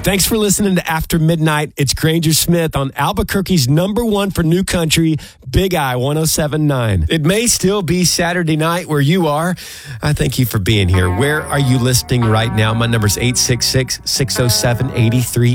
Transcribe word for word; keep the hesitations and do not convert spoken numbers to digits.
Thanks for listening to After Midnight. It's Granger Smith on Albuquerque's number one for new country, Big I one oh seven point nine. It may still be Saturday night where you are. I thank you for being here. Where are you listening right now? My number's eight six six, six oh seven, eight three